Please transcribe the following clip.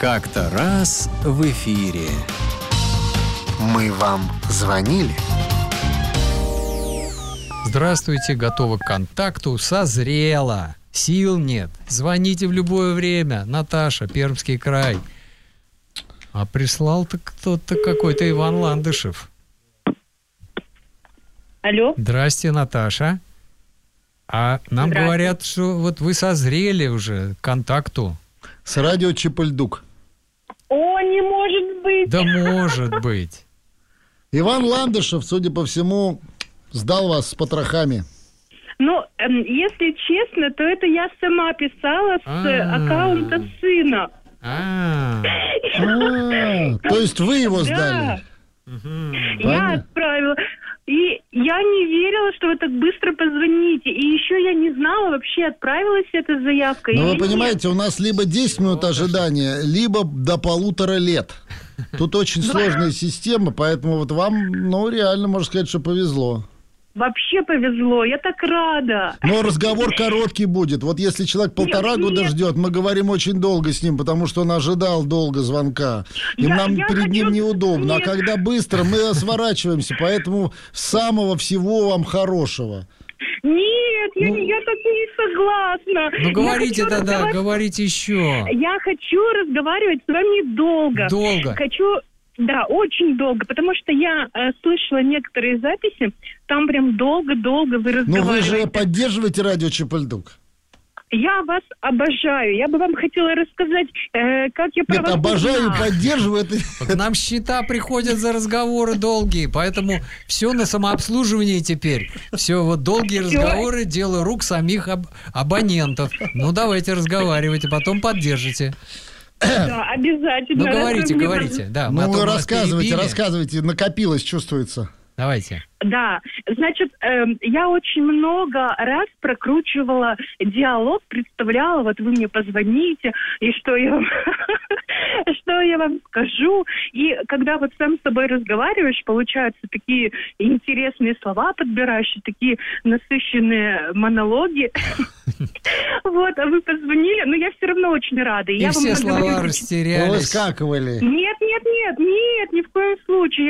Как-то раз в эфире. Мы вам звонили? Здравствуйте, готовы к контакту, созрела. Сил нет. Звоните в любое время. Наташа, Пермский край. А прислал-то кто-то какой-то Иван Ландышев. Алло. Здрасте, Наташа. А нам говорят, что вот вы созрели уже к контакту. С радио Чепельдук. О, не может быть. Да может быть. Иван Ландышев, судя по всему, сдал вас с потрохами. Ну, если честно, то это я сама писала с аккаунта сына. То есть вы его сдали? Я отправила. И я не верила, что вы так быстро позвоните. И еще я не знала, вообще отправилась эта заявка. Ну, вы понимаете, у нас либо 10 минут ожидания, либо до 1,5 лет. Тут очень сложная система, поэтому вот вам, ну, реально, можно сказать, что повезло. Вообще повезло, я так рада. Но разговор короткий будет. Вот если человек 1,5 года ждет, мы говорим очень долго с ним, потому что он ожидал долго звонка. И нам перед ним неудобно. А когда быстро, мы сворачиваемся. Поэтому самого всего вам хорошего. Нет, я так не согласна. Ну, говорите тогда, говорите еще. Я хочу разговаривать с вами долго. Долго? Да, очень долго, потому что я слышала некоторые записи, там прям долго-долго вы разговариваете. Ну, вы же поддерживаете радио Чепельдук? Я вас обожаю. Я бы вам хотела рассказать, как я про вас обожаю, узнала. поддерживаю. К нам счета приходят за разговоры долгие, поэтому все на самообслуживании теперь. Все, вот долгие разговоры, дело рук самих абонентов. Ну, давайте разговаривайте, потом поддержите. Да, обязательно. Ну, говорите. Да, ну, вы рассказывайте, накопилось, чувствуется. Давайте. Да, значит, я очень много раз прокручивала диалог, представляла, вот вы мне позвоните, и что я вам скажу. И когда вот сам с собой разговариваешь, получаются такие интересные слова подбираешь, такие насыщенные монологи. Вот, а вы позвонили, но я все равно очень рада. И все слова растерялись. Выскакивали. Нет, ни в коем случае.